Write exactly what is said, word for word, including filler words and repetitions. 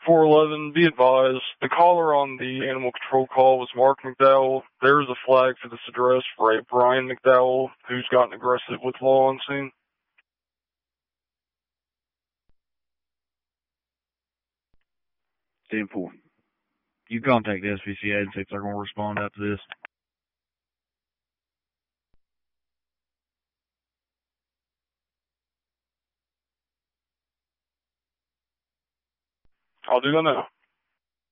four eleven, be advised, the caller on the animal control call was Mark McDowell. There is a flag for this address for a Brian McDowell who's gotten aggressive with law on scene. ten four. You contact the S P C A and see if they're going to respond after this. I'll do that now.